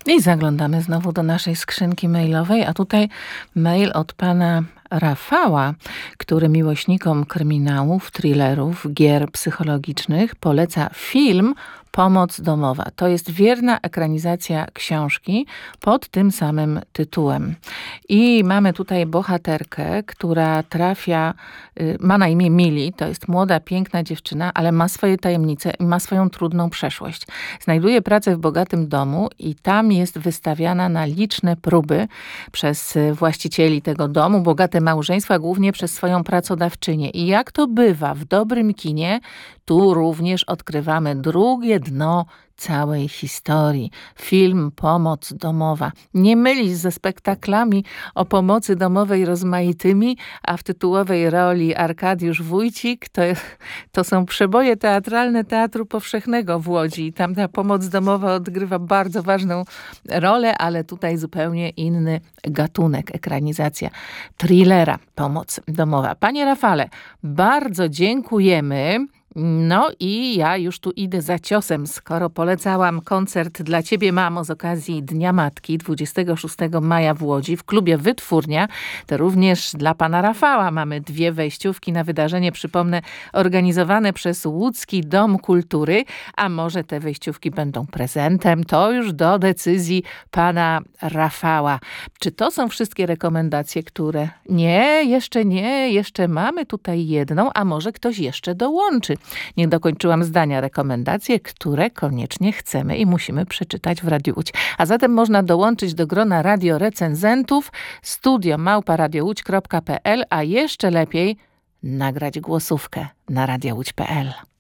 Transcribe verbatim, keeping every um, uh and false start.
I zaglądamy znowu do naszej skrzynki mailowej, a tutaj mail od pana Rafała, który miłośnikom kryminałów, thrillerów, gier psychologicznych poleca film Pomoc domowa. To jest wierna ekranizacja książki pod tym samym tytułem. I mamy tutaj bohaterkę, która trafia, ma na imię Mili, to jest młoda, piękna dziewczyna, ale ma swoje tajemnice i ma swoją trudną przeszłość. Znajduje pracę w bogatym domu i tam jest wystawiana na liczne próby przez właścicieli tego domu, bogate małżeństwa, głównie przez swoją pracodawczynię. I jak to bywa w dobrym kinie, tu również odkrywamy drugie dno całej historii. Film Pomoc domowa. Nie mylić ze spektaklami o pomocy domowej rozmaitymi, a w tytułowej roli Arkadiusz Wójcik to, to są przeboje teatralne Teatru Powszechnego w Łodzi. Tam ta pomoc domowa odgrywa bardzo ważną rolę, ale tutaj zupełnie inny gatunek, ekranizacja thrillera Pomoc domowa. Panie Rafale, bardzo dziękujemy. No i ja już tu idę za ciosem, skoro polecałam koncert dla ciebie, mamo, z okazji Dnia Matki dwudziestego szóstego maja w Łodzi w klubie Wytwórnia. To również dla pana Rafała mamy dwie wejściówki na wydarzenie, przypomnę, organizowane przez Łódzki Dom Kultury. A może te wejściówki będą prezentem? To już do decyzji pana Rafała. Czy to są wszystkie rekomendacje, które... Nie, jeszcze nie, jeszcze mamy tutaj jedną, a może ktoś jeszcze dołączy. Nie dokończyłam zdania. Rekomendacje, które koniecznie chcemy i musimy przeczytać w Radiu Łódź. A zatem można dołączyć do grona radiorecenzentów studio małpa radiołódź kropka p l, a jeszcze lepiej nagrać głosówkę na radiołódź kropka p l.